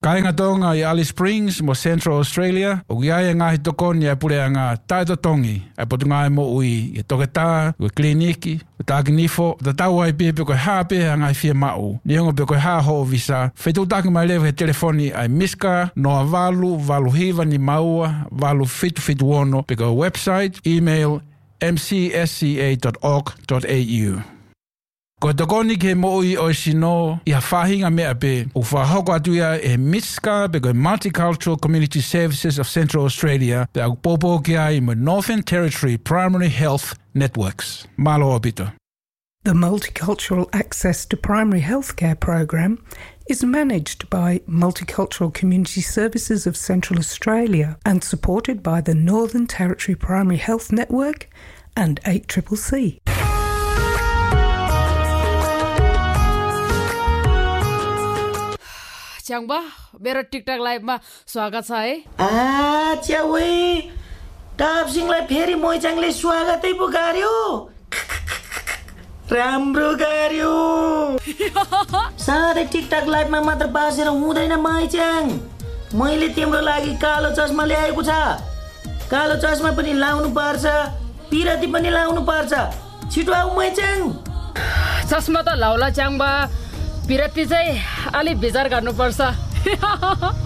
Kainga tonga I Alice Springs mo Central Australia o giai ngahi tokoni e pule anga taito tongi e potunga mo ui e toketa o kliniki o takinifo o taua I pepe koe hape anga I fia mau niongo pe koe ha ho visa fetu taki mai lewe he telefoni ai miska noa valu hiva ni maua valu fitu ono pe koe website email mcsca.org.au Ko tokoni ke mo'i o sino I hawhahinga mea pe o whahoko atuia e Miska pe koe Multicultural Community Services of Central Australia pe au popo ki ai mo Northern Territory Primary Health Networks. Malo opito. The Multicultural Access to Primary Healthcare program is managed by Multicultural Community Services of Central Australia and supported by the Northern Territory Primary Health Network and 8CCC. Changba, मेरो टिकटक लाइभमा स्वागत छ है च्याउई टापसिंहलाई फेरि मोइचाङले स्वागतै पो गर्यो राम्रो गर्यो साधै टिकटक लाइभमा मात्र बासेर हुँदैन मोइचाङ मैले तिम्रो लागि कालो चस्मा ल्याएको छ कालो चस्मा पनि लाउनु पर्छ पिराती पनि लाउनु पर्छ छिटो आऊ मोइचाङ चस्मा त लाउला च्याङबा पिराती चाहिँ अलि विचार गर्नुपर्छ